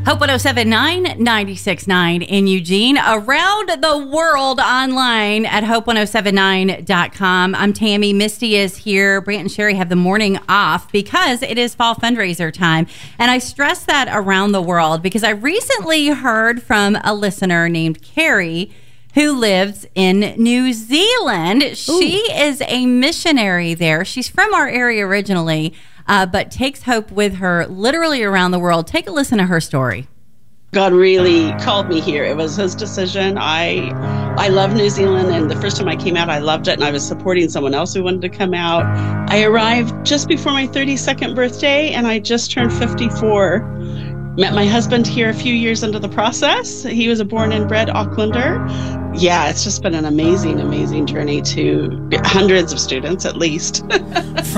Hope 1079 96.9 in Eugene. Around the world online at hope1079.com. I'm Tammy. Misty is here. Brant and Sherry have the morning off because it is fall fundraiser time. And I stress that around the world because I recently heard from a listener named Carrie who lives in New Zealand. Ooh. She is a missionary there. She's from our area originally, but takes hope with her literally around the world. Take a listen to her story. God really called me here. It was his decision. I love New Zealand, and the first time I came out, I loved it, and I was supporting someone else who wanted to come out. I arrived just before my 32nd birthday, and I just turned 54. Met my husband here a few years into the process. He was a born and bred Aucklander. Yeah, it's just been an amazing, amazing journey to hundreds of students at least.